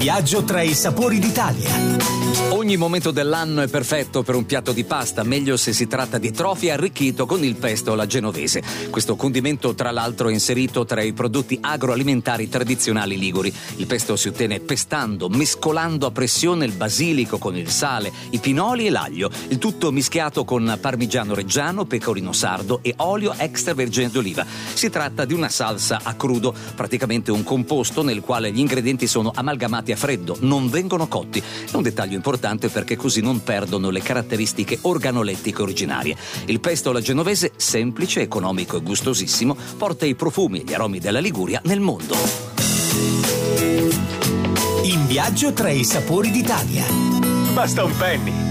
viaggio tra i sapori d'Italia. Ogni momento dell'anno è perfetto per un piatto di pasta, meglio se si tratta di trofi arricchito con il pesto alla genovese. Questo condimento, tra l'altro, è inserito tra i prodotti agroalimentari tradizionali liguri. Il pesto si ottiene pestando, mescolando a pressione il basilico con il sale, i pinoli e l'aglio, il tutto mischiato con parmigiano reggiano, pecorino sardo e olio extravergine d'oliva. Si tratta di una salsa a crudo, praticamente un composto nel quale gli ingredienti sono amalgamati a freddo, non vengono cotti. È un dettaglio importante perché così non perdono le caratteristiche organolettiche originarie. Il pesto alla genovese, semplice, economico e gustosissimo, porta i profumi e gli aromi della Liguria nel mondo. In viaggio tra i sapori d'Italia. Basta un penny.